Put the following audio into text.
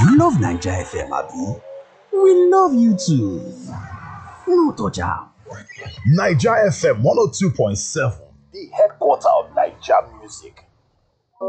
You love Naija FM, abi? We love you too. No touch am. Naija FM 102.7, the headquarter of Naija music.